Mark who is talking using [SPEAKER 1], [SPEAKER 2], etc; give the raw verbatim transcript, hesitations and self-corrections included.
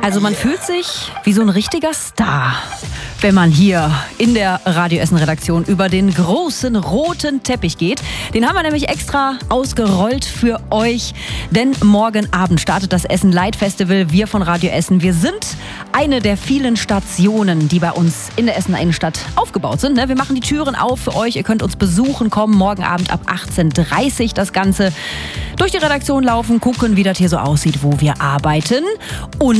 [SPEAKER 1] Also man fühlt sich wie so ein richtiger Star, wenn man hier in der Radio Essen Redaktion über den großen roten Teppich geht. Den haben wir nämlich extra ausgerollt für euch, denn morgen Abend startet das Essen Light Festival. Wir von Radio Essen, wir sind eine der vielen Stationen, die bei uns in der Essener Innenstadt aufgebaut sind. Wir machen die Türen auf für euch, ihr könnt uns besuchen kommen, morgen Abend ab achtzehn Uhr dreißig das Ganze durch die Redaktion laufen, gucken, wie das hier so aussieht, wo wir arbeiten. Und